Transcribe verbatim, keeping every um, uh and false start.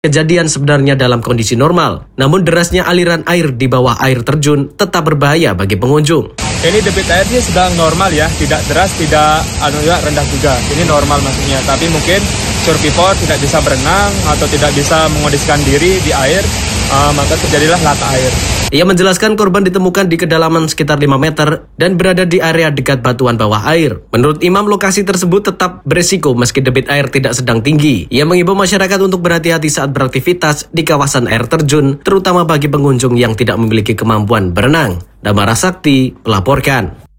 Kejadian sebenarnya dalam kondisi normal, namun derasnya aliran air di bawah air terjun tetap berbahaya bagi pengunjung. Ini debit airnya sedang normal ya, tidak deras, tidak anu ya, rendah juga. Ini normal maksudnya, tapi mungkin survivor tidak bisa berenang atau tidak bisa mengondisikan diri di air, uh, maka terjadilah laka air. Ia menjelaskan korban ditemukan di kedalaman sekitar lima meter dan berada di area dekat batuan bawah air. Menurut Imam, lokasi tersebut tetap berisiko meski debit air tidak sedang tinggi. Ia mengimbau masyarakat untuk berhati-hati saat beraktivitas di kawasan air terjun, terutama bagi pengunjung yang tidak memiliki kemampuan berenang. Damara Sakti melaporkan.